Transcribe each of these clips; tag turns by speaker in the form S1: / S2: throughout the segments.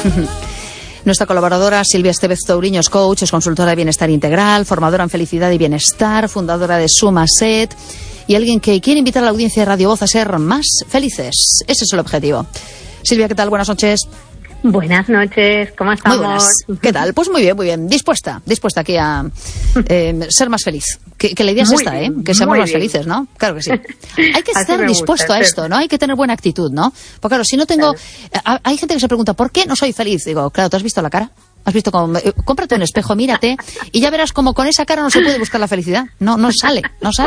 S1: Nuestra colaboradora Silvia Estevez Touriño es coach, es consultora de bienestar integral, formadora en felicidad y bienestar, fundadora de Sumaset y alguien que quiere invitar a la audiencia de Radio Voz a ser más felices. Ese es el objetivo. Silvia, ¿qué tal? Buenas noches.
S2: Buenas noches, ¿cómo estamos?
S1: Muy buenas. ¿Qué tal? Pues muy bien. Dispuesta aquí a ser más feliz. Que la idea es esta, que seamos más felices, ¿no? Claro que sí. Hay que estar dispuesto a esto, ¿no? Hay que tener buena actitud, ¿no? Porque claro, si no tengo... Hay gente que se pregunta, ¿por qué no soy feliz? Digo, claro, ¿tú has visto la cara? ¿Has visto cómo? Cómprate un espejo, mírate, y ya verás como con esa cara no se puede buscar la felicidad. No sale.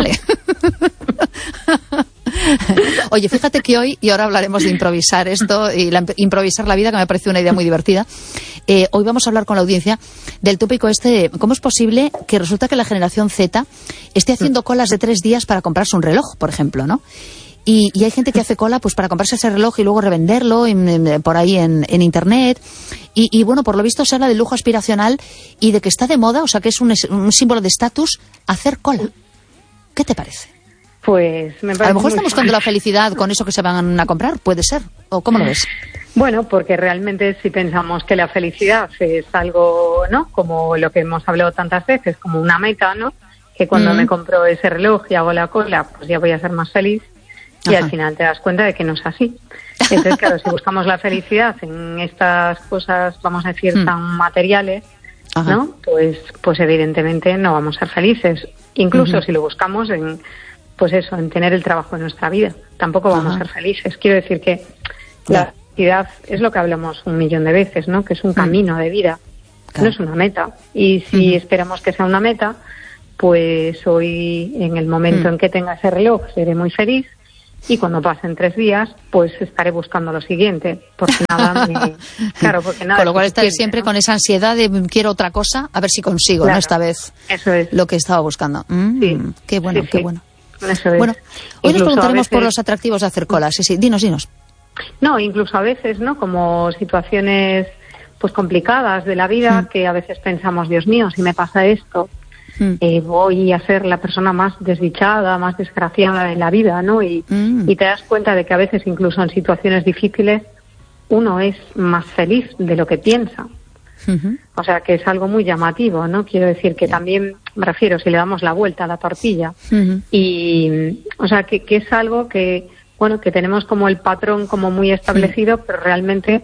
S1: Oye, fíjate que hoy, y ahora hablaremos de improvisar esto y improvisar la vida, que me parece una idea muy divertida. Hoy vamos a hablar con la audiencia del tópico este de cómo es posible que resulta que la generación Z esté haciendo colas de 3 días para comprarse un reloj, por ejemplo, ¿no? Y hay gente que hace cola pues para comprarse ese reloj y luego revenderlo por ahí en internet. Y bueno, por lo visto se habla de lujo aspiracional y de que está de moda, o sea que es un símbolo de estatus hacer cola. ¿Qué te parece?
S2: Pues me parece.
S1: A lo mejor están buscando la felicidad con eso que se van a comprar, puede ser. ¿O cómo lo ves?
S2: Bueno, porque realmente si pensamos que la felicidad es algo, ¿no? Como lo que hemos hablado tantas veces, como una meta, ¿no? Que cuando me compro ese reloj y hago la cola, pues ya voy a ser más feliz. Y al final te das cuenta de que no es así. Entonces, claro, si buscamos la felicidad en estas cosas, vamos a decir, tan materiales, ¿no? Pues evidentemente no vamos a ser felices. Incluso si lo buscamos en, pues eso, en tener el trabajo de nuestra vida, tampoco vamos a ser felices. Quiero decir que la felicidad es lo que hablamos 1.000.000 de veces, ¿no? Que es un camino de vida, no es una meta. Y si esperamos que sea una meta, pues hoy, en el momento en que tenga ese reloj, seré muy feliz. Y cuando pasen 3 días, pues estaré buscando lo siguiente, porque nada
S1: Con lo cual estaré siempre con esa ansiedad de quiero otra cosa, a ver si consigo, ¿no? Esta vez
S2: eso es
S1: lo que estaba buscando. Qué bueno, qué bueno.
S2: Eso es.
S1: Bueno, hoy nos preguntaremos
S2: veces
S1: por los atractivos de hacer colas. Sí, dinos.
S2: No, incluso a veces, ¿no? Como situaciones pues complicadas de la vida, que a veces pensamos, Dios mío, si me pasa esto, voy a ser la persona más desdichada, más desgraciada de la vida, ¿no? Y te das cuenta de que a veces, incluso en situaciones difíciles, uno es más feliz de lo que piensa. O sea, que es algo muy llamativo, ¿no? Quiero decir que también, me refiero, si le damos la vuelta a la tortilla, y, o sea, que es algo que, bueno, que tenemos como el patrón como muy establecido, pero realmente,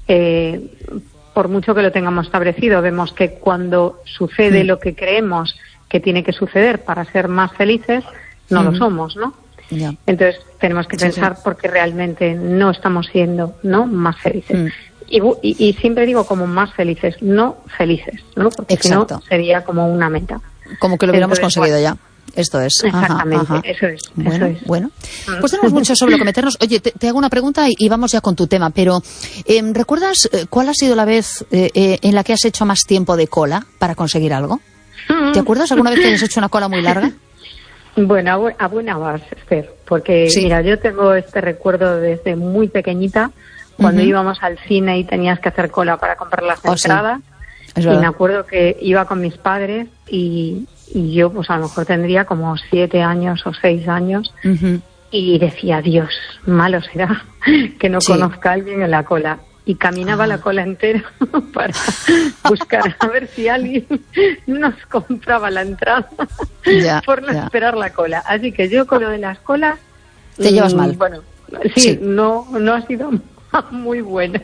S2: por mucho que lo tengamos establecido, vemos que cuando sucede lo que creemos que tiene que suceder para ser más felices, no lo somos, ¿no? Entonces tenemos que pensar porque realmente no estamos siendo, ¿no?, más felices. Y siempre digo como más felices, no felices, ¿no? Porque si no sería como una meta.
S1: Como que lo hubiéramos conseguido ya. Esto es.
S2: Exactamente, eso es.
S1: Bueno. Pues tenemos mucho sobre lo que meternos. Oye, te hago una pregunta y vamos ya con tu tema, pero ¿recuerdas cuál ha sido la vez en la que has hecho más tiempo de cola para conseguir algo? ¿Te acuerdas alguna vez que has hecho una cola muy larga?
S2: Bueno, a buena base, Esther, porque mira, yo tengo este recuerdo desde muy pequeñita, cuando íbamos al cine y tenías que hacer cola para comprar las entradas, y me acuerdo que iba con mis padres y yo pues a lo mejor tendría como 7 años o 6 años y decía, Dios, malo será que no conozca a alguien en la cola. Y caminaba la cola entera para buscar a ver si alguien nos compraba la entrada por no esperar la cola. Así que yo con lo de las colas...
S1: ¿Te llevas mal?
S2: Bueno, no ha sido muy buena.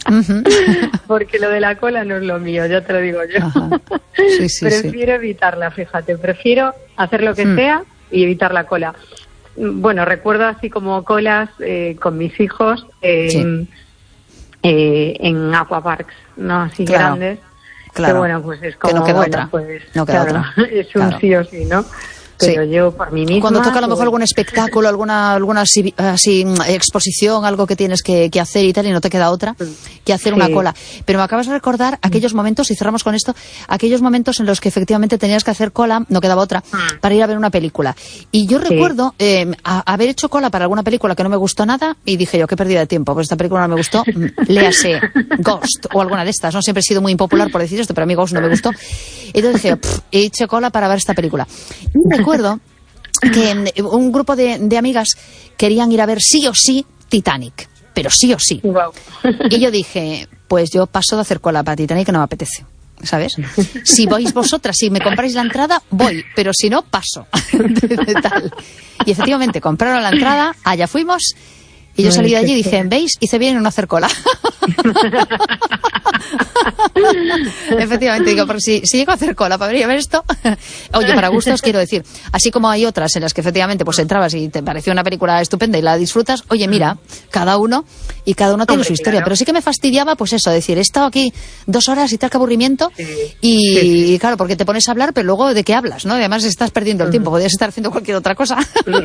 S2: Porque lo de la cola no es lo mío, ya te lo digo yo. Prefiero evitarla, fíjate. Prefiero hacer lo que sea y evitar la cola. Bueno, recuerdo así como colas con mis hijos en aquaparks, ¿no? Así grandes. Claro. Que bueno, pues es como...
S1: Que no queda otra.
S2: Pues,
S1: no queda otra.
S2: Es un sí o sí, ¿no? Pero yo por mí misma...
S1: Cuando toca a lo mejor algún espectáculo, alguna así, exposición, algo que tienes que hacer y tal, y no te queda otra que hacer una cola. Pero me acabas de recordar aquellos momentos, y cerramos con esto, aquellos momentos en los que efectivamente tenías que hacer cola, no quedaba otra, para ir a ver una película. Y yo recuerdo haber hecho cola para alguna película que no me gustó nada, y dije yo, qué pérdida de tiempo, pues esta película no me gustó, léase Ghost, o alguna de estas. No siempre he sido muy impopular por decir esto, pero a mí Ghost no me gustó. Entonces dije, he hecho cola para ver esta película. Recuerdo que un grupo de amigas querían ir a ver sí o sí Titanic, pero sí o sí.
S2: Wow.
S1: Y yo dije, pues yo paso de hacer cola para Titanic, que no me apetece, ¿sabes? Si vais vosotras, si me compráis la entrada, voy, pero si no, paso. Tal. Y efectivamente, compraron la entrada, allá fuimos, y yo salí de allí y dije, ¿veis? Hice bien en no hacer cola. Efectivamente, digo, porque si llego a hacer cola para venir a ver esto, oye, para gustos quiero decir, así como hay otras en las que efectivamente pues entrabas y te pareció una película estupenda y la disfrutas, oye, mira, cada uno tiene su historia, pero sí que me fastidiaba pues eso, decir, he estado aquí 2 horas y tal, que aburrimiento, y claro, porque te pones a hablar, pero luego ¿de qué hablas? ¿No? Y además estás perdiendo el tiempo, podrías estar haciendo cualquier otra cosa.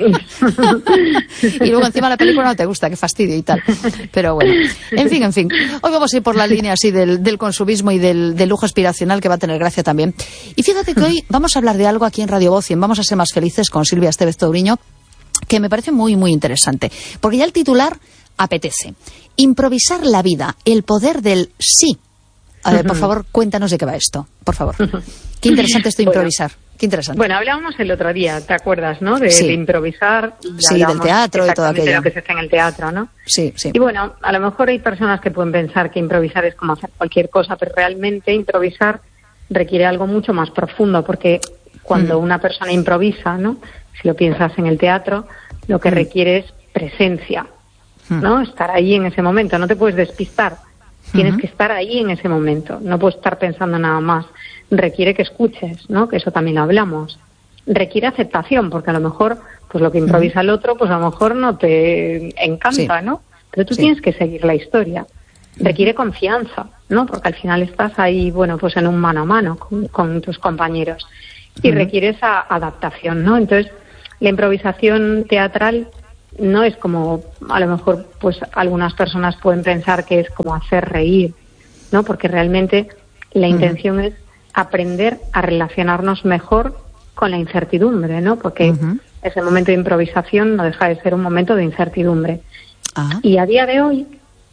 S1: Y luego encima la película no te gusta, qué fastidio y tal. Pero bueno, en fin. Hoy vamos a ir por la línea así del consumismo y del lujo aspiracional, que va a tener gracia también. Y fíjate que hoy vamos a hablar de algo aquí en Radio Voz y en Vamos a ser más felices con Silvia Estevez Touriño, que me parece muy, muy interesante. Porque ya el titular apetece. Improvisar la vida, el poder del sí. A ver, por favor, cuéntanos de qué va esto, por favor. Qué interesante esto de improvisar. Qué interesante.
S2: Bueno, hablábamos el otro día, ¿te acuerdas, no? De improvisar.
S1: Sí, del teatro y todo aquello.
S2: De lo que se hace en el teatro, ¿no?
S1: Sí.
S2: Y bueno, a lo mejor hay personas que pueden pensar que improvisar es como hacer cualquier cosa, pero realmente improvisar requiere algo mucho más profundo, porque cuando una persona improvisa, ¿no? Si lo piensas en el teatro, lo que requiere es presencia, ¿no? Estar ahí en ese momento, no te puedes despistar. Tienes que estar ahí en ese momento, no puedes estar pensando nada más. Requiere que escuches, ¿no? Que eso también lo hablamos. Requiere aceptación, porque a lo mejor, pues lo que improvisa el otro, pues a lo mejor no te encanta, ¿no? Pero tú tienes que seguir la historia. Requiere confianza, ¿no? Porque al final estás ahí, bueno, pues en un mano a mano con tus compañeros. Y requiere esa adaptación, ¿no? Entonces, la improvisación teatral no es como, a lo mejor, pues algunas personas pueden pensar que es como hacer reír, ¿no? Porque realmente la intención es aprender a relacionarnos mejor con la incertidumbre, ¿no? Porque ese momento de improvisación no deja de ser un momento de incertidumbre. Y a día de hoy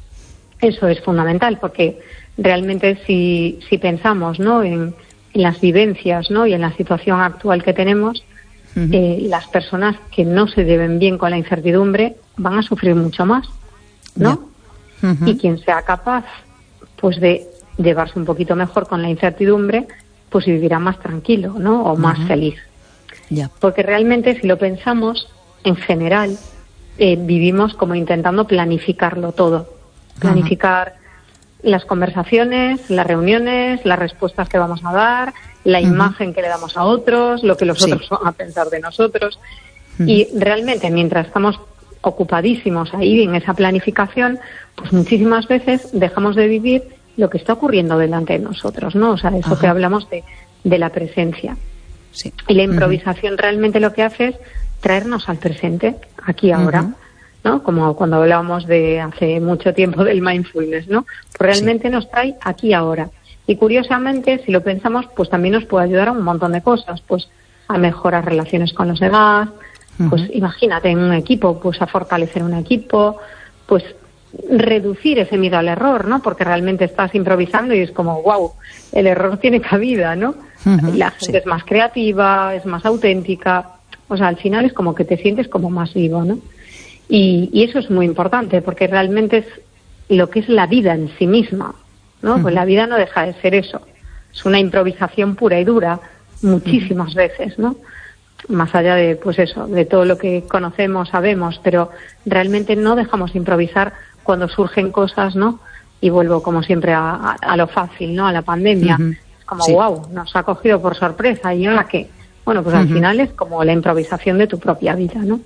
S2: eso es fundamental, porque realmente si pensamos, ¿no? en las vivencias, ¿no? Y en la situación actual que tenemos, las personas que no se lleven bien con la incertidumbre van a sufrir mucho más, ¿no? Y quien sea capaz, pues, de llevarse un poquito mejor con la incertidumbre, pues vivirá más tranquilo, ¿no? O más feliz. Porque realmente, si lo pensamos, en general, vivimos como intentando planificarlo todo. Planificar las conversaciones, las reuniones, las respuestas que vamos a dar, la imagen que le damos a otros, lo que los otros van a pensar de nosotros. Y realmente, mientras estamos ocupadísimos ahí en esa planificación, pues muchísimas veces dejamos de vivir lo que está ocurriendo delante de nosotros, ¿no? O sea, eso que hablamos de la presencia. Y la improvisación realmente lo que hace es traernos al presente, aquí ahora, ¿no? Como cuando hablábamos de hace mucho tiempo del mindfulness, ¿no? Pues realmente nos trae aquí ahora. Y curiosamente, si lo pensamos, pues también nos puede ayudar a un montón de cosas, pues a mejorar relaciones con los demás, pues imagínate en un equipo, pues a fortalecer un equipo, pues reducir ese miedo al error, ¿no? Porque realmente estás improvisando y es como, wow, el error tiene cabida, ¿no? La gente es más creativa, es más auténtica, o sea, al final es como que te sientes como más vivo, ¿no? Y eso es muy importante, porque realmente es lo que es la vida en sí misma, ¿no? Pues la vida no deja de ser eso, es una improvisación pura y dura, muchísimas veces, ¿no? Más allá de, pues eso, de todo lo que conocemos, sabemos, pero realmente no dejamos de improvisar cuando surgen cosas, ¿no? Y vuelvo, como siempre, a lo fácil, ¿no? A la pandemia. Es como, wow, nos ha cogido por sorpresa, ¿y ahora qué? Bueno, pues al final es como la improvisación de tu propia vida, ¿no?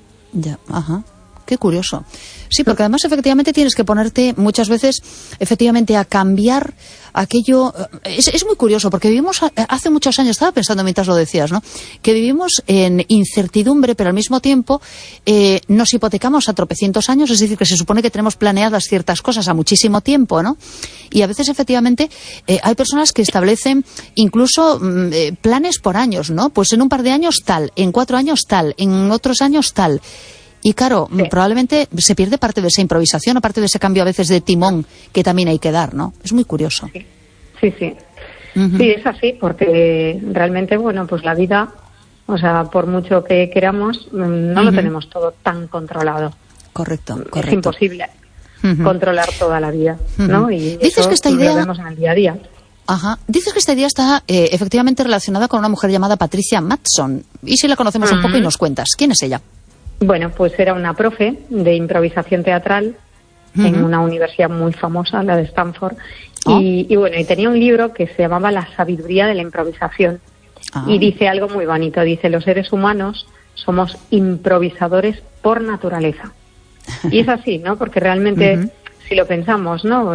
S1: Qué curioso. Sí, porque además efectivamente tienes que ponerte muchas veces efectivamente a cambiar aquello. Es muy curioso porque vivimos hace muchos años, estaba pensando mientras lo decías, ¿no? Que vivimos en incertidumbre, pero al mismo tiempo nos hipotecamos a tropecientos años, es decir, que se supone que tenemos planeadas ciertas cosas a muchísimo tiempo, ¿no? Y a veces efectivamente hay personas que establecen incluso planes por años, ¿no? Pues en un par de años tal, en 4 años tal, en otros años tal. Y claro, probablemente se pierde parte de esa improvisación o parte de ese cambio a veces de timón que también hay que dar, ¿no? Es muy curioso.
S2: Sí, es así, porque realmente, bueno, pues la vida, o sea, por mucho que queramos, no lo tenemos todo tan controlado.
S1: Correcto.
S2: Es imposible. controlar toda la vida, ¿no? Y
S1: dices
S2: eso
S1: que esta idea
S2: lo vemos en el día a día.
S1: Ajá. Dices que esta idea está efectivamente relacionada con una mujer llamada Patricia Matson. ¿Y si la conocemos un poco y nos cuentas? ¿Quién es ella?
S2: Bueno, pues era una profe de improvisación teatral en una universidad muy famosa, la de Stanford. Y bueno, y tenía un libro que se llamaba La sabiduría de la improvisación. Y dice algo muy bonito. Dice, los seres humanos somos improvisadores por naturaleza. Y es así, ¿no? Porque realmente, si lo pensamos, ¿no?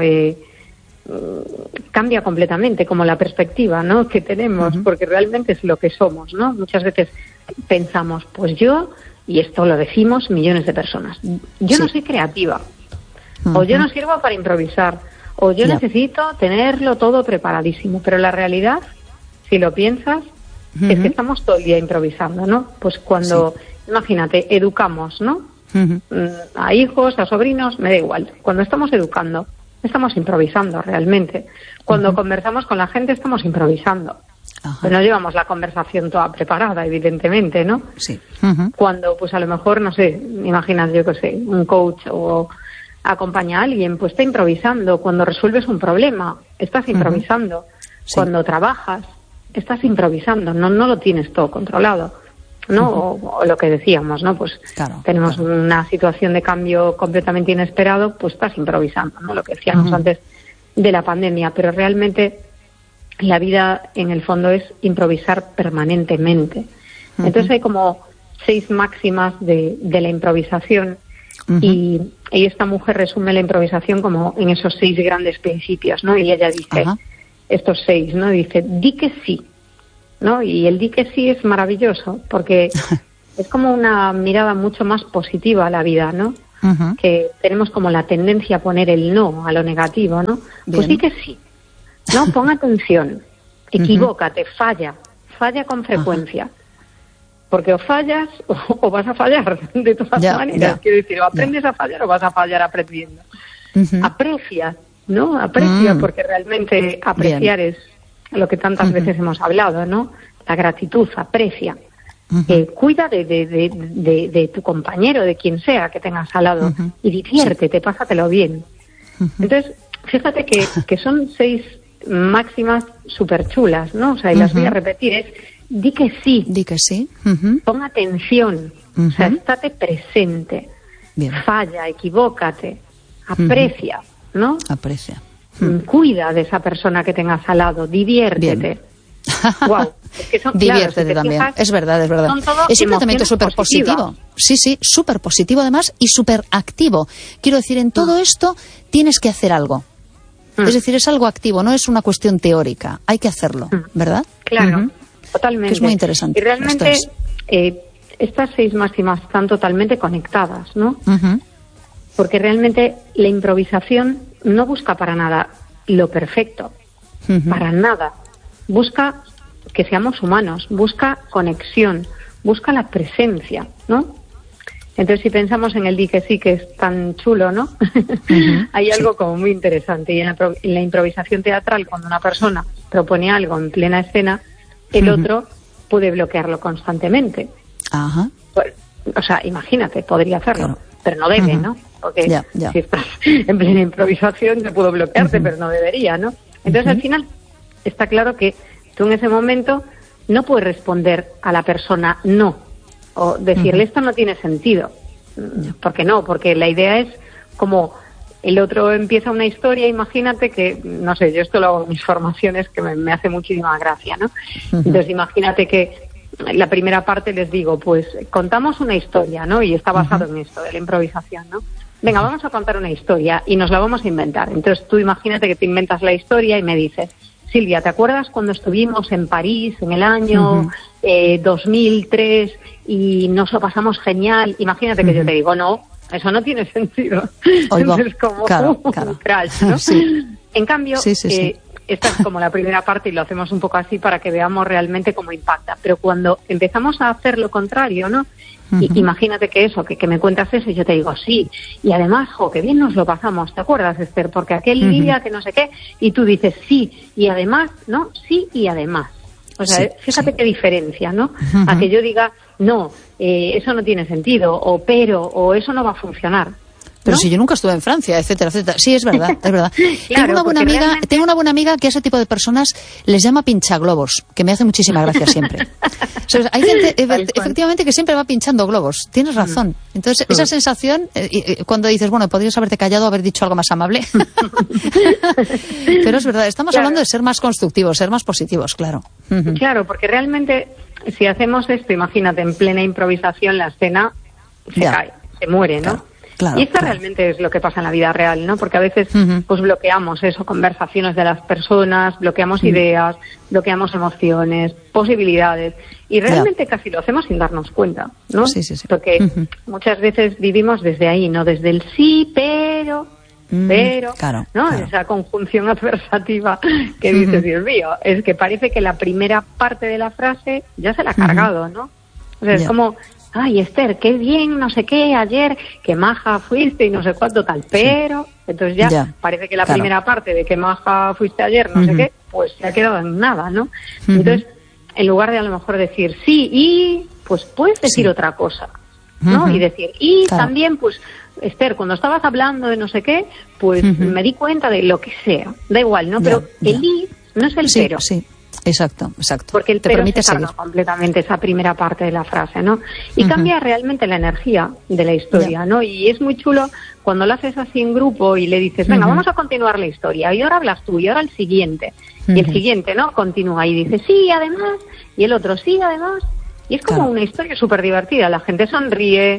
S2: Cambia completamente como la perspectiva, ¿no? Que tenemos, porque realmente es lo que somos, ¿no? Muchas veces pensamos, pues yo, y esto lo decimos millones de personas, yo no soy creativa, o yo no sirvo para improvisar, o yo necesito tenerlo todo preparadísimo, pero la realidad, si lo piensas, es que estamos todo el día improvisando, ¿no? Pues cuando, imagínate, educamos, ¿no? A hijos, a sobrinos, me da igual. Cuando estamos educando, estamos improvisando realmente. Cuando conversamos con la gente, estamos improvisando. Pues no llevamos la conversación toda preparada, evidentemente, ¿no?
S1: Sí.
S2: Cuando, pues a lo mejor, no sé, imaginas, yo qué sé, un coach o acompaña a alguien, pues está improvisando. Cuando resuelves un problema, estás improvisando. Cuando trabajas, estás improvisando, no lo tienes todo controlado, ¿no? O lo que decíamos, ¿no? Pues tenemos una situación de cambio completamente inesperado, pues estás improvisando, ¿no? Lo que decíamos antes de la pandemia, pero realmente la vida en el fondo es improvisar permanentemente. Entonces hay como 6 máximas de la improvisación y esta mujer resume la improvisación como en esos 6 grandes principios, ¿no? Y ella dice estos 6, ¿no? Dice, di que sí, ¿no? Y el di que sí es maravilloso porque es como una mirada mucho más positiva a la vida, ¿no? Que tenemos como la tendencia a poner el no a lo negativo, ¿no? Pues di que sí, ¿no? Pon atención, equivócate, falla con frecuencia. Porque o fallas o vas a fallar de todas maneras. Quiero decir, o aprendes a fallar o vas a fallar aprendiendo. Aprecia, ¿no? Aprecia, porque realmente apreciar es lo que tantas veces hemos hablado, ¿no? La gratitud, aprecia. Cuida de tu compañero, de quien sea que tengas al lado, y diviértete, pásatelo bien. Entonces, fíjate que son 6 máximas súper chulas, ¿no? O sea, y las voy a repetir, es di que sí.
S1: Di que sí.
S2: Pon atención, o sea, estate presente. Falla, equivócate, aprecia, ¿no?
S1: Aprecia.
S2: Cuida de esa persona que tengas al lado, diviértete. Wow. Es que
S1: diviértete también. Es verdad. Es un tratamiento súper positivo. Sí, súper positivo además y súper activo. Quiero decir, en todo esto tienes que hacer algo. Es decir, es algo activo, no es una cuestión teórica. Hay que hacerlo, ¿verdad?
S2: Claro, totalmente.
S1: Que es muy interesante.
S2: Y realmente estas 6 máximas están totalmente conectadas, ¿no? Porque realmente la improvisación no busca para nada lo perfecto, para nada. Busca que seamos humanos, busca conexión, busca la presencia, ¿no? Entonces, si pensamos en el di que sí, que es tan chulo, ¿no? Hay algo como muy interesante. Y en la improvisación teatral, cuando una persona propone algo en plena escena, el otro puede bloquearlo constantemente. Pues, o sea, imagínate, podría hacerlo, pero no debe, ¿no? Porque si estás en plena improvisación, yo puedo bloquearte, pero no debería, ¿no? Entonces, al final, está claro que tú en ese momento no puedes responder a la persona no, o decirle esto no tiene sentido. ¿Por qué no? Porque la idea es como el otro empieza una historia, imagínate que, no sé, yo esto lo hago en mis formaciones que me hace muchísima gracia, ¿no? Entonces imagínate que la primera parte les digo, pues contamos una historia, ¿no? Y está basado en esto, de la improvisación, ¿no? Venga, vamos a contar una historia y nos la vamos a inventar. Entonces tú imagínate que te inventas la historia y me dices, Silvia, ¿te acuerdas cuando estuvimos en París en el año 2003 y nos lo pasamos genial? Imagínate que yo te digo, no, eso no tiene sentido. Entonces, como un crash, ¿no? En cambio, esta es como la primera parte y lo hacemos un poco así para que veamos realmente cómo impacta. Pero cuando empezamos a hacer lo contrario, ¿no? Imagínate que eso, que me cuentas eso y yo te digo, sí, y además, qué bien nos lo pasamos, ¿te acuerdas, Esther? Porque aquel día que no sé qué, y tú dices sí, y además, ¿no? Sí y además. O sea, fíjate qué diferencia, ¿no? A que yo diga, no, eso no tiene sentido, o pero, o eso no va a funcionar.
S1: Pero si yo nunca estuve en Francia, etcétera, etcétera. Sí, es verdad, es verdad.
S2: Claro,
S1: tengo una buena amiga que a ese tipo de personas les llama pinchaglobos, que me hace muchísima gracia siempre. O sea, hay gente, efectivamente, que siempre va pinchando globos. Tienes razón. Entonces, esa sensación, cuando dices, bueno, podrías haberte callado o haber dicho algo más amable. Pero es verdad, estamos hablando de ser más constructivos, ser más positivos, claro.
S2: Claro, porque realmente, si hacemos esto, imagínate, en plena improvisación, la escena se cae, se muere, ¿no?
S1: Claro,
S2: y esto realmente es lo que pasa en la vida real, ¿no? Porque a veces pues bloqueamos eso, conversaciones de las personas, bloqueamos ideas, bloqueamos emociones, posibilidades, y realmente casi lo hacemos sin darnos cuenta, ¿no?
S1: Sí.
S2: Porque muchas veces vivimos desde ahí, ¿no? Desde el sí, pero,
S1: claro,
S2: ¿no?
S1: Claro.
S2: Esa conjunción adversativa que dices, Dios mío, es que parece que la primera parte de la frase ya se la ha cargado, ¿no? O sea, es como... Ay, Esther, qué bien, no sé qué, ayer, qué maja fuiste y no sé cuánto tal, pero... Entonces ya parece que la primera parte de qué maja fuiste ayer, no sé qué, pues se ha quedado en nada, ¿no? Entonces, en lugar de a lo mejor decir sí y, pues puedes decir otra cosa, ¿no? Y decir, y también, pues, Esther, cuando estabas hablando de no sé qué, pues me di cuenta de lo que sea, da igual, ¿no? Pero el y no es el pero.
S1: Sí. Exacto.
S2: Porque el pero se carga completamente esa primera parte de la frase, ¿no? Y cambia realmente la energía de la historia, ¿no? Y es muy chulo cuando lo haces así en grupo y le dices, venga, vamos a continuar la historia, y ahora hablas tú, y ahora el siguiente. Y el siguiente, ¿no? Continúa y dice, sí, además, y el otro, sí, además. Y es como una historia súper divertida, la gente sonríe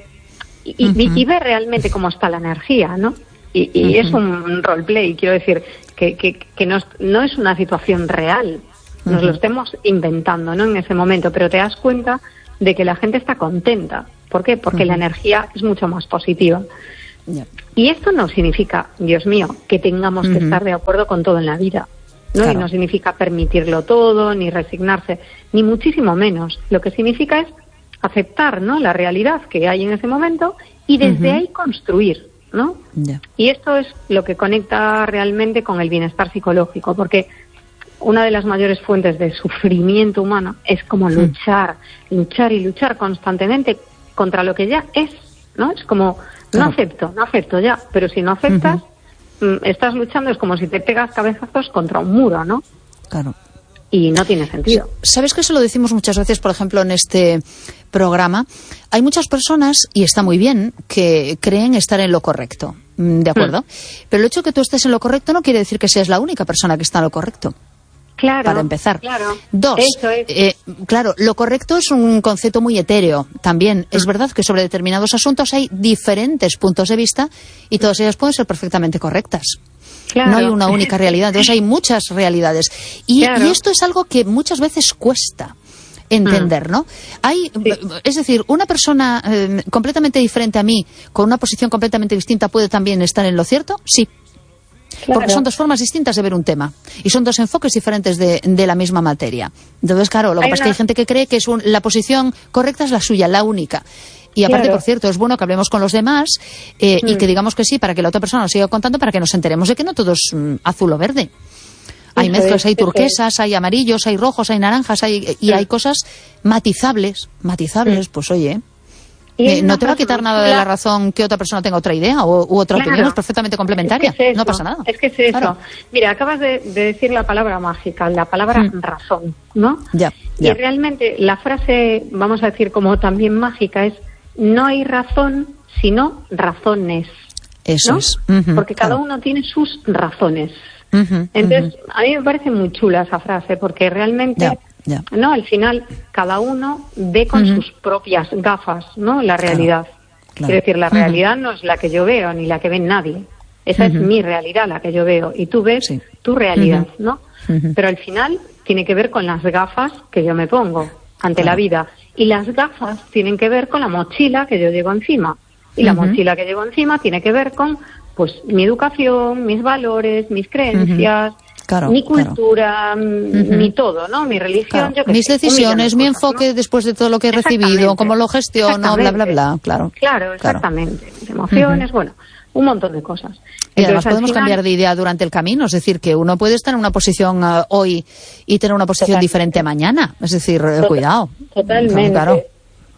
S2: y ve realmente cómo está la energía, ¿no? Y es un roleplay, quiero decir, que no es una situación real. Nos lo estemos inventando, ¿no? En ese momento, pero te das cuenta de que la gente está contenta. ¿Por qué? Porque la energía es mucho más positiva. Y esto no significa, Dios mío, que tengamos que estar de acuerdo con todo en la vida, ¿no? Claro. Y no significa permitirlo todo, ni resignarse, ni muchísimo menos. Lo que significa es aceptar, ¿no? La realidad que hay en ese momento y desde ahí construir, ¿no? Y esto es lo que conecta realmente con el bienestar psicológico, porque una de las mayores fuentes de sufrimiento humano es como luchar constantemente contra lo que ya es, ¿no? Es como, no acepto ya, pero si no aceptas, estás luchando, es como si te pegas cabezazos contra un muro, ¿no?
S1: Claro.
S2: Y no tiene sentido.
S1: ¿Sabes que eso lo decimos muchas veces, por ejemplo, en este programa? Hay muchas personas, y está muy bien, que creen estar en lo correcto, ¿de acuerdo? Pero el hecho de que tú estés en lo correcto no quiere decir que seas la única persona que está en lo correcto.
S2: Claro,
S1: para empezar.
S2: Claro.
S1: Dos, claro, lo correcto es un concepto muy etéreo. También es verdad que sobre determinados asuntos hay diferentes puntos de vista y todas ellas pueden ser perfectamente correctas. Claro. No hay una única realidad, entonces hay muchas realidades. Y esto es algo que muchas veces cuesta entender, ¿no? Es decir, una persona completamente diferente a mí, con una posición completamente distinta, ¿puede también estar en lo cierto? Sí. Claro. Porque son dos formas distintas de ver un tema y son dos enfoques diferentes de la misma materia. Entonces, claro, lo que pasa es que hay gente que cree que la posición correcta es la suya, la única. Y aparte, por cierto, es bueno que hablemos con los demás y que digamos que sí para que la otra persona nos siga contando, para que nos enteremos de que no todo es azul o verde. Hay mezclas, hay turquesas, hay amarillos, hay rojos, hay naranjas, y hay cosas matizables, pues oye... no te va a quitar nada de la razón que otra persona tenga otra idea u otra opinión, es perfectamente complementaria. Es que no pasa nada.
S2: Es que es eso. Claro. Mira, acabas de decir la palabra mágica, la palabra razón, ¿no? Y realmente la frase, vamos a decir como también mágica, es no hay razón, sino razones.
S1: Eso
S2: ¿no?
S1: es.
S2: Porque cada uno tiene sus razones. Entonces, a mí me parece muy chula esa frase, porque realmente... No, al final cada uno ve con sus propias gafas, ¿no? La realidad. Claro. Quiero decir, la realidad no es la que yo veo ni la que ve nadie. Esa es mi realidad, la que yo veo, y tú ves tu realidad, ¿no? Pero al final tiene que ver con las gafas que yo me pongo ante la vida, y las gafas tienen que ver con la mochila que yo llevo encima, y la mochila que llevo encima tiene que ver con, pues, mi educación, mis valores, mis creencias. Mi cultura, mi todo, ¿no? Mi religión, yo
S1: mis decisiones, mi enfoque, ¿no? Después de todo lo que he recibido, cómo lo gestiono, bla, bla, bla,
S2: Claro, exactamente. Emociones, bueno, un montón de cosas.
S1: Y además podemos cambiar de idea durante el camino, es decir, que uno puede estar en una posición hoy y tener una posición diferente mañana, es decir, cuidado.
S2: Totalmente. Claro.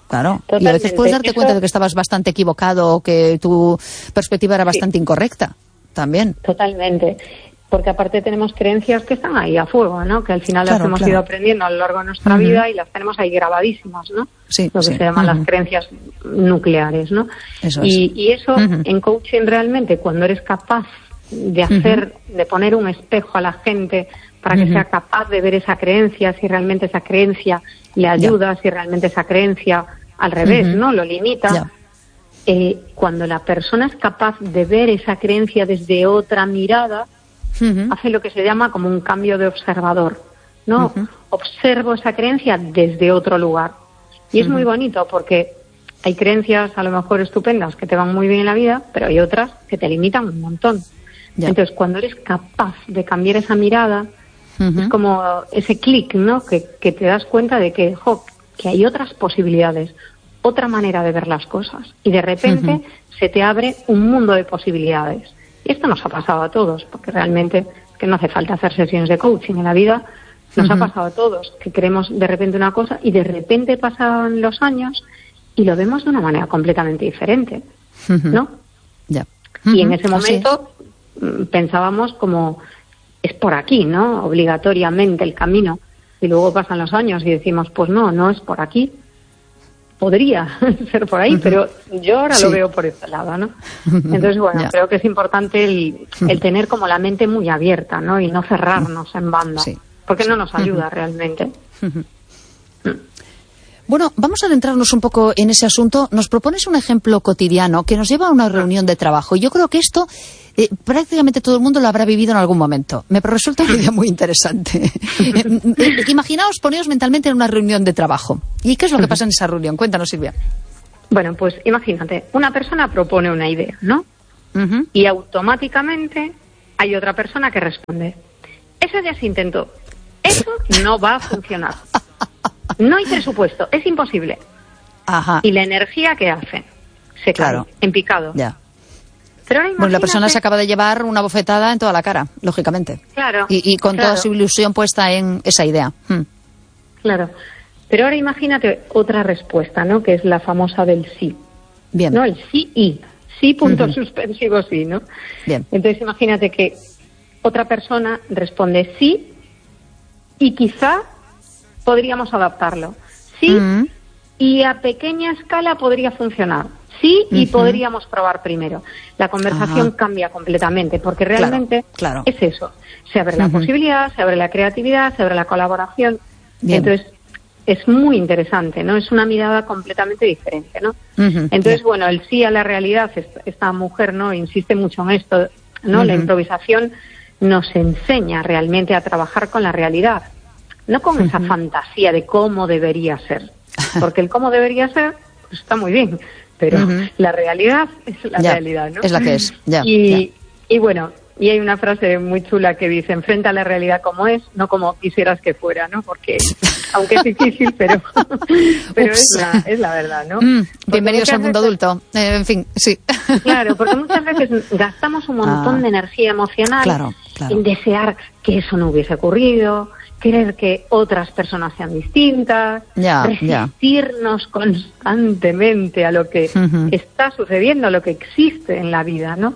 S1: Claro.
S2: Totalmente.
S1: Y a veces puedes darte cuenta de que estabas bastante equivocado o que tu perspectiva era bastante incorrecta. También.
S2: Totalmente. Porque aparte tenemos creencias que están ahí a fuego, ¿no? Que al final las hemos ido aprendiendo a lo largo de nuestra vida y las tenemos ahí grabadísis, ¿no?
S1: Sí,
S2: lo que se llaman las creencias nucleares, ¿no?
S1: Eso
S2: y eso en coaching realmente, cuando eres capaz de hacer, de poner un espejo a la gente para que sea capaz de ver esa creencia, si realmente esa creencia le ayuda, si realmente esa creencia al revés, ¿no? Lo limita. Cuando la persona es capaz de ver esa creencia desde otra mirada, hace lo que se llama como un cambio de observador, ¿no? Observo esa creencia desde otro lugar. Y es muy bonito porque hay creencias a lo mejor estupendas que te van muy bien en la vida, pero hay otras que te limitan un montón. Entonces, cuando eres capaz de cambiar esa mirada, es como ese clic, ¿no? Que te das cuenta de que hay otras posibilidades, otra manera de ver las cosas. Y de repente se te abre un mundo de posibilidades. Y esto nos ha pasado a todos, porque realmente que no hace falta hacer sesiones de coaching en la vida. Nos ha pasado a todos, que queremos de repente una cosa y de repente pasan los años y lo vemos de una manera completamente diferente, ¿no? Y en ese momento pensábamos como, es por aquí, ¿no? Obligatoriamente el camino. Y luego pasan los años y decimos, pues no es por aquí. Podría ser por ahí, pero yo ahora lo veo por este lado, ¿no? Entonces, bueno, creo que es importante el tener como la mente muy abierta, ¿no? Y no cerrarnos en banda, porque no nos ayuda realmente.
S1: Bueno, vamos a adentrarnos un poco en ese asunto. Nos propones un ejemplo cotidiano que nos lleva a una reunión de trabajo. Y yo creo que esto prácticamente todo el mundo lo habrá vivido en algún momento. Me resulta una idea muy interesante. Imaginaos, poneos mentalmente en una reunión de trabajo. ¿Y qué es lo que pasa en esa reunión? Cuéntanos, Silvia.
S2: Bueno, pues imagínate, una persona propone una idea, ¿no? Y automáticamente hay otra persona que responde. Eso ya se intentó. Eso no va a funcionar. No hay presupuesto, es imposible. Y la energía que hacen se cae en picado. Pero ahora
S1: bueno, la persona se acaba de llevar una bofetada en toda la cara, lógicamente.
S2: Claro.
S1: Y con toda su ilusión puesta en esa idea.
S2: Claro. Pero ahora imagínate otra respuesta, ¿no? Que es la famosa del sí.
S1: Bien.
S2: ¿No? El sí y. Sí, punto suspensivo, sí, ¿no?
S1: Bien.
S2: Entonces imagínate que otra persona responde sí y quizá podríamos adaptarlo. Sí, y a pequeña escala podría funcionar. Sí, y podríamos probar primero. La conversación cambia completamente, porque realmente es eso. Se abre la posibilidad, se abre la creatividad, se abre la colaboración.
S1: Bien.
S2: Entonces, es muy interesante, ¿no? Es una mirada completamente diferente, ¿no? Entonces, bueno, el sí a la realidad, esta mujer, ¿no? Insiste mucho en esto, ¿no? La improvisación nos enseña realmente a trabajar con la realidad. No con esa fantasía de cómo debería ser. Porque el cómo debería ser pues está muy bien, pero la realidad es la realidad, ¿no?
S1: Es la que es,
S2: Y bueno, y hay una frase muy chula que dice, enfrenta la realidad como es, no como quisieras que fuera, ¿no? Porque, aunque es difícil, pero es la verdad, ¿no?
S1: Bienvenidos al mundo adulto. En fin, sí.
S2: Claro, porque muchas veces gastamos un montón de energía emocional en desear que eso no hubiese ocurrido, querer que otras personas sean distintas, resistirnos constantemente a lo que está sucediendo, a lo que existe en la vida, ¿no?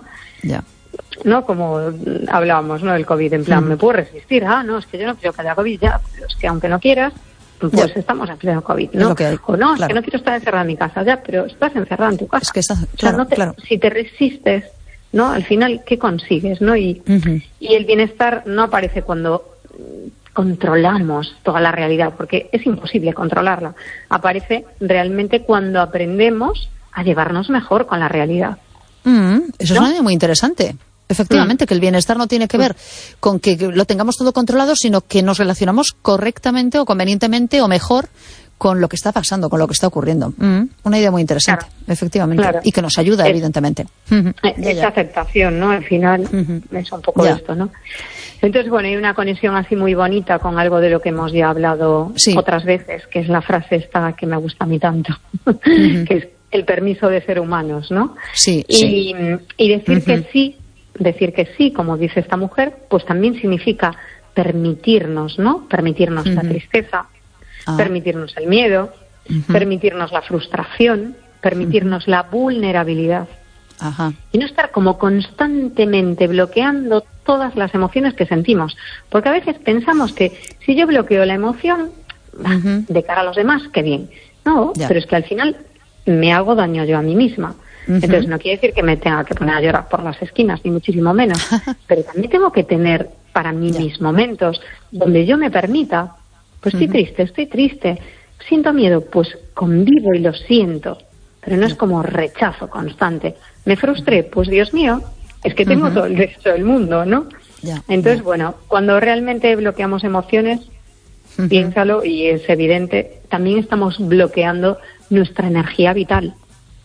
S2: No como hablábamos, ¿no? Del COVID, en plan, me puedo resistir, no, es que yo no quiero que haya COVID ya, pero es que aunque no quieras, pues estamos en pleno COVID, ¿no? O no, es que no quiero estar encerrada en mi casa ya, pero estás encerrada en tu casa.
S1: Es que estás,
S2: si te resistes, ¿no? Al final, ¿qué consigues, no? Y el bienestar no aparece cuando controlamos toda la realidad, porque es imposible controlarla. Aparece realmente cuando aprendemos a llevarnos mejor con la realidad.
S1: Eso es una idea muy interesante. Efectivamente, que el bienestar no tiene que ver con que lo tengamos todo controlado, sino que nos relacionamos correctamente o convenientemente o mejor con lo que está pasando, con lo que está ocurriendo. Una idea muy interesante, efectivamente. Y que nos ayuda, evidentemente.
S2: Esa aceptación, ¿no? Al final es un poco esto, ¿no? Entonces, bueno, hay una conexión así muy bonita con algo de lo que hemos ya hablado otras veces, que es la frase esta que me gusta a mí tanto, que es el permiso de ser humanos, ¿no? Y decir que sí, como dice esta mujer, pues también significa permitirnos, ¿no? Permitirnos la tristeza, permitirnos el miedo, permitirnos la frustración, permitirnos la vulnerabilidad.
S1: Ajá.
S2: Y no estar como constantemente bloqueando todas las emociones que sentimos. Porque a veces pensamos que si yo bloqueo la emoción, de cara a los demás, qué bien. No, pero es que al final me hago daño yo a mí misma. Entonces no quiere decir que me tenga que poner a llorar por las esquinas, ni muchísimo menos. Pero también tengo que tener para mí mis momentos donde yo me permita, pues estoy triste, siento miedo, pues convivo y lo siento. Pero no es como rechazo constante. Me frustré, pues Dios mío, es que tengo todo el derecho del mundo, ¿no? Entonces, bueno, cuando realmente bloqueamos emociones, piénsalo y es evidente, también estamos bloqueando nuestra energía vital.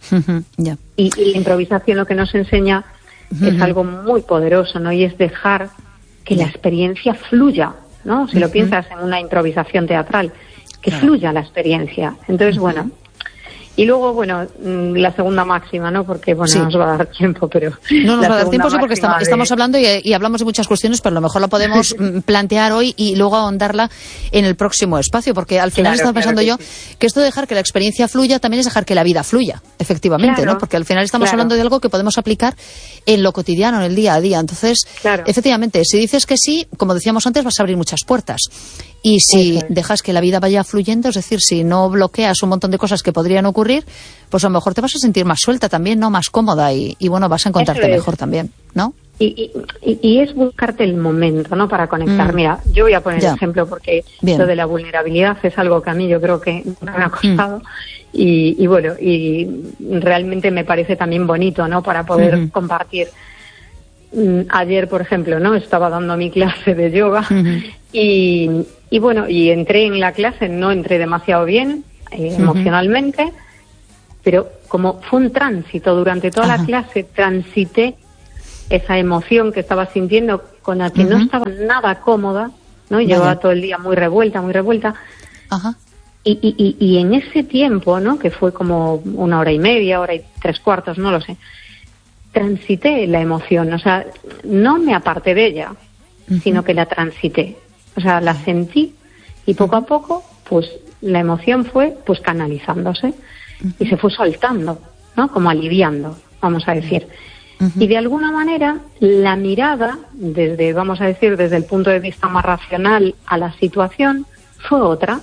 S2: Y la improvisación lo que nos enseña es algo muy poderoso, ¿no? Y es dejar que la experiencia fluya, ¿no? Si lo piensas en una improvisación teatral, que fluya la experiencia. Entonces, bueno... Y luego, bueno, la segunda máxima, ¿no? Porque, bueno, no nos va a dar tiempo, pero...
S1: No nos va a dar tiempo, sí, porque estamos hablando y hablamos de muchas cuestiones, pero a lo mejor lo podemos plantear hoy y luego ahondarla en el próximo espacio, porque al final estaba pensando yo que esto de dejar que la experiencia fluya también es dejar que la vida fluya, efectivamente, ¿no? Porque al final estamos hablando de algo que podemos aplicar en lo cotidiano, en el día a día. Entonces, efectivamente, si dices que sí, como decíamos antes, vas a abrir muchas puertas. Y si dejas que la vida vaya fluyendo, es decir, si no bloqueas un montón de cosas que podrían ocurrir, pues a lo mejor te vas a sentir más suelta también, ¿no? Más cómoda y bueno, vas a encontrarte mejor también, ¿no?
S2: Y es buscarte el momento, ¿no? Para conectar. Mira, yo voy a poner el ejemplo porque lo de la vulnerabilidad es algo que a mí yo creo que me ha costado y bueno, y realmente me parece también bonito, ¿no? Para poder compartir. Ayer, por ejemplo, ¿no? Estaba dando mi clase de yoga y bueno, y entré en la clase, no entré demasiado bien emocionalmente, pero como fue un tránsito durante toda la clase, transité esa emoción que estaba sintiendo con la que no estaba nada cómoda, ¿no? Llevaba todo el día muy revuelta. Y en ese tiempo, ¿no? Que fue como 1 hora y media, 1 hora y 3/4, no lo sé, transité la emoción, o sea, no me aparté de ella, sino que la transité, o sea, la sentí y poco a poco, pues la emoción fue pues canalizándose y se fue soltando, ¿no? Como aliviando, vamos a decir. Y de alguna manera la mirada, desde, vamos a decir, desde el punto de vista más racional a la situación, fue otra.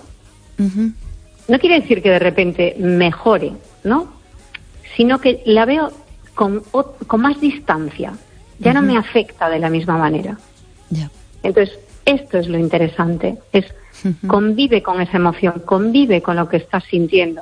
S2: No quiere decir que de repente mejore, ¿no? Sino que la veo con más distancia, ya no me afecta de la misma manera. Entonces, esto es lo interesante, es convive con esa emoción, convive con lo que estás sintiendo.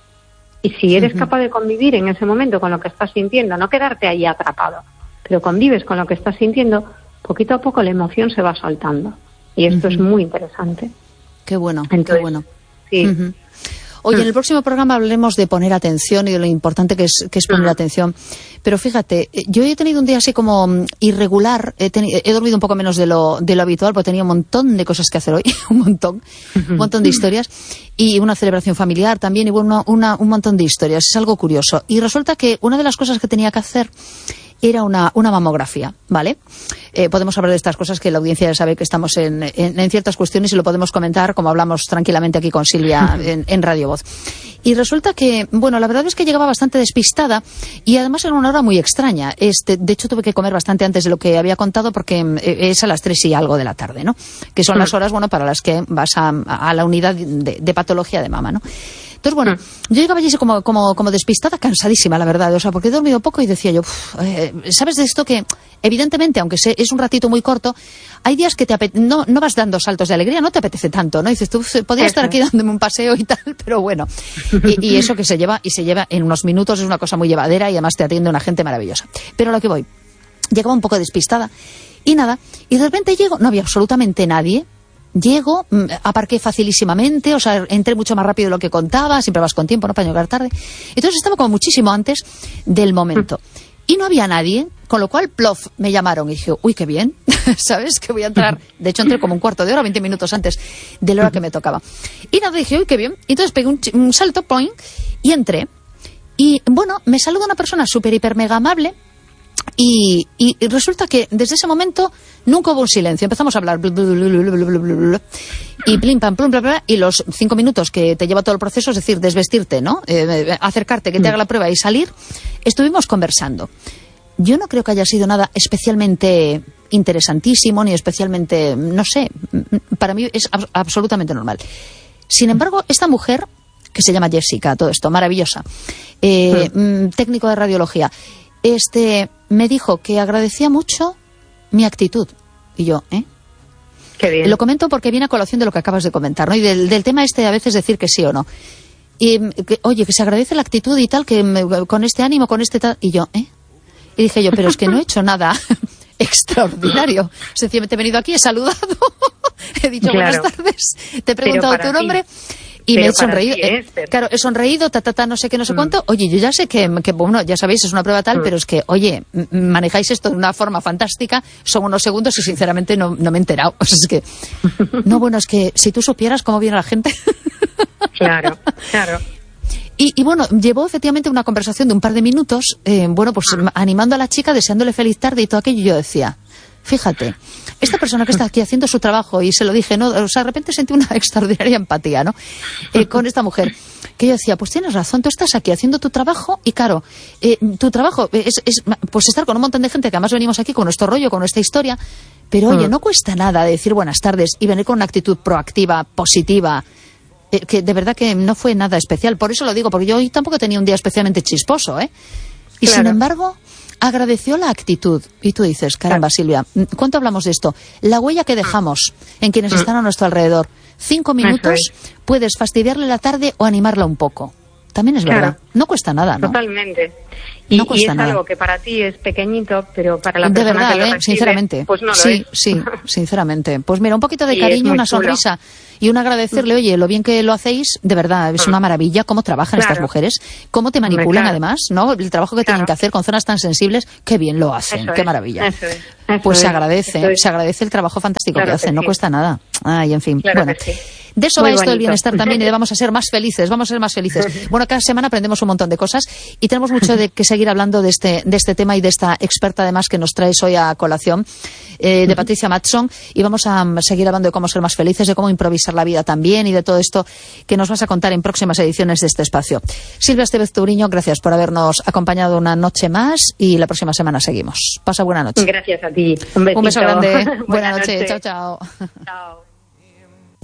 S2: Y si eres capaz de convivir en ese momento con lo que estás sintiendo, no quedarte ahí atrapado, pero convives con lo que estás sintiendo, poquito a poco la emoción se va soltando. Y esto es muy interesante.
S1: Qué bueno,
S2: entonces,
S1: qué bueno.
S2: Sí.
S1: Oye, en el próximo programa hablaremos de poner atención y de lo importante que es poner atención. Pero fíjate, yo he tenido un día así como irregular, he dormido un poco menos de lo habitual, porque tenía un montón de cosas que hacer hoy, un montón de historias, y una celebración familiar también, y bueno, un montón de historias. Es algo curioso. Y resulta que una de las cosas que tenía que hacer era una mamografía, ¿vale? Podemos hablar de estas cosas que la audiencia ya sabe que estamos en ciertas cuestiones y lo podemos comentar como hablamos tranquilamente aquí con Silvia en Radio Voz. Y resulta que, bueno, la verdad es que llegaba bastante despistada y además era una hora muy extraña. De hecho, tuve que comer bastante antes de lo que había contado porque es a las 3 y algo de la tarde, ¿no? Que son las horas, bueno, para las que vas a la unidad de patología de mama, ¿no? Entonces, bueno, yo llegaba allí como despistada, cansadísima, la verdad, o sea, porque he dormido poco y decía yo, ¿sabes de esto que, evidentemente, aunque es un ratito muy corto, hay días que no vas dando saltos de alegría, no te apetece tanto, ¿no? Dices, tú podría estar aquí dándome un paseo y tal, pero bueno. Y eso que se lleva en unos minutos es una cosa muy llevadera y además te atiende una gente maravillosa. Pero a lo que voy, llegaba un poco despistada y nada, y de repente llego, no había absolutamente nadie. Llego, aparqué facilísimamente, o sea, entré mucho más rápido de lo que contaba, siempre vas con tiempo, ¿no?, para llegar tarde. Entonces estaba como muchísimo antes del momento. Y no había nadie, con lo cual, plof, me llamaron y dije, uy, qué bien, ¿sabes? Que voy a entrar. De hecho, entré como un cuarto de hora, 20 minutos antes de la hora que me tocaba. Y nada, dije, uy, qué bien. Y entonces pegué un salto, point, y entré. Y bueno, me saluda una persona súper, hiper, mega amable. Y resulta que desde ese momento nunca hubo un silencio. Empezamos a hablar y plim, pam, plum, bla, bla, y los 5 minutos que te lleva todo el proceso, es decir, desvestirte, ¿no? Acercarte, que te haga la prueba y salir, estuvimos conversando. Yo no creo que haya sido nada especialmente interesantísimo, ni especialmente, no sé, para mí es absolutamente normal. Sin embargo, esta mujer, que se llama Jessica, todo esto, maravillosa, técnico de radiología, me dijo que agradecía mucho mi actitud. Y yo,
S2: Qué bien.
S1: Lo comento porque viene a colación de lo que acabas de comentar, ¿no? Y del tema a veces decir que sí o no. Y, oye, que se agradece la actitud y tal, con este ánimo, con este tal. Y yo, Y dije yo, pero es que no he hecho nada extraordinario. Sencillamente he venido aquí, he saludado, he dicho buenas tardes, te he preguntado tu nombre. Y me he sonreído, claro, he sonreído, no sé qué, no sé cuánto. Oye, yo ya sé que, bueno, ya sabéis, es una prueba tal, pero es que, oye, manejáis esto de una forma fantástica, son unos segundos y sinceramente no me he enterado. O sea, es que, no, bueno, es que si tú supieras cómo viene la gente.
S2: Claro.
S1: Y bueno, llevó efectivamente una conversación de un par de minutos, pues animando a la chica, deseándole feliz tarde y todo aquello, y yo decía, fíjate, esta persona que está aquí haciendo su trabajo, y se lo dije, ¿no? O sea, de repente sentí una extraordinaria empatía, ¿no? Con esta mujer, que yo decía, pues tienes razón, tú estás aquí haciendo tu trabajo, y claro, tu trabajo es pues estar con un montón de gente, que además venimos aquí con nuestro rollo, con nuestra historia, pero oye, no cuesta nada decir buenas tardes y venir con una actitud proactiva, positiva, que de verdad que no fue nada especial. Por eso lo digo, porque yo hoy tampoco tenía un día especialmente chisposo, Y sin embargo, agradeció la actitud. Y tú dices, caramba, Silvia, ¿cuánto hablamos de esto? La huella que dejamos en quienes están a nuestro alrededor. 5 minutos, puedes fastidiarle la tarde o animarla un poco. También es verdad. No cuesta nada, ¿no?
S2: Totalmente. Y es algo que para ti es pequeñito, pero para la persona
S1: de verdad,
S2: que lo recibe,
S1: sinceramente.
S2: pues no lo es.
S1: Sí, sinceramente. Pues mira, un poquito de cariño, una sonrisa y un agradecerle, oye, lo bien que lo hacéis, de verdad, es una maravilla cómo trabajan estas mujeres, cómo te manipulan además, ¿no? El trabajo que tienen que hacer con zonas tan sensibles, qué bien lo hacen, qué maravilla. Pues se agradece el trabajo fantástico que hacen, no cuesta nada. Ay, en fin, bueno. De eso va esto del bienestar también, y vamos a ser más felices, Bueno, cada semana aprendemos un montón de cosas y tenemos mucho de que seguir hablando de este tema y de esta experta además que nos traes hoy a colación, de Patricia Mattsson, y vamos a seguir hablando de cómo ser más felices, de cómo improvisar la vida también y de todo esto que nos vas a contar en próximas ediciones de este espacio. Silvia Estevez Touriño, gracias por habernos acompañado una noche más y la próxima semana seguimos. Pasa buena noche.
S2: Gracias a ti. Un besito.
S1: Un beso grande. Buena noche. Chao, chao.
S2: Chao.